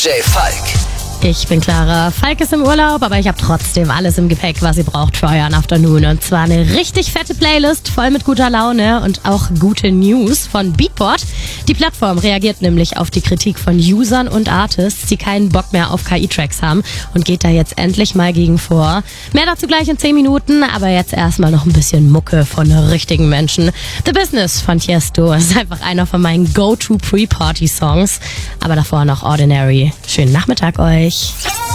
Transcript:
Jay Falk. Ich bin Clara. Falk ist im Urlaub, aber ich habe trotzdem alles im Gepäck, was ihr braucht für euren Afternoon. Und zwar eine richtig fette Playlist, voll mit guter Laune und auch gute News von Beatport. Die Plattform reagiert nämlich auf die Kritik von Usern und Artists, die keinen Bock mehr auf KI-Tracks haben und geht da jetzt endlich mal gegen vor. Mehr dazu gleich in 10 Minuten, aber jetzt erstmal noch ein bisschen Mucke von richtigen Menschen. The Business von Tiesto ist einfach einer von meinen Go-To-Pre-Party-Songs. Aber davor noch Ordinary. Schönen Nachmittag euch.